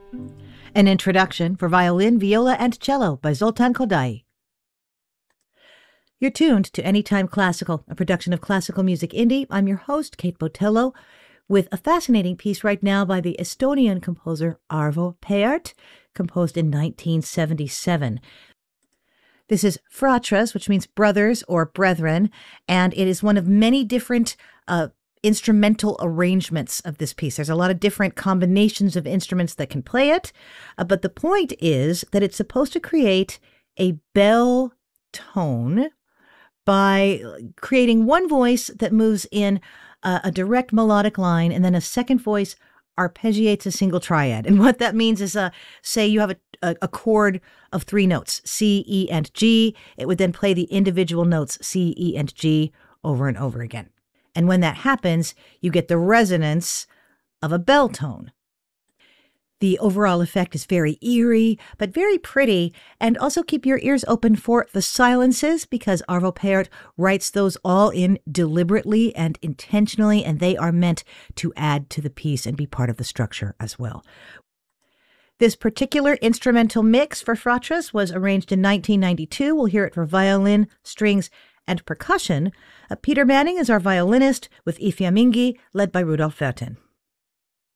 An introduction for violin, viola, and cello by Zoltan Kodály. You're tuned to Anytime Classical, a production of Classical Music Indie. I'm your host, Kate Botello, with a fascinating piece right now by the Estonian composer Arvo Pärt, composed in 1977. This is Fratras, which means brothers or brethren, and it is one of many different instrumental arrangements of this piece. There's a lot of different combinations of instruments that can play it, but the point is that it's supposed to create a bell tone by creating one voice that moves in a direct melodic line, and then a second voice arpeggiates a single triad. And what that means is, say you have a chord of three notes, C, E, and G. It would then play the individual notes, C, E, and G, over and over again. And when that happens, you get the resonance of a bell tone. The overall effect is very eerie, but very pretty, and also keep your ears open for the silences, because Arvo Pärt writes those all in deliberately and intentionally, and they are meant to add to the piece and be part of the structure as well. This particular instrumental mix for Fratras was arranged in 1992. We'll hear it for violin, strings, and percussion. Peter Manning is our violinist, with I Fiammingi, led by Rudolf Werten.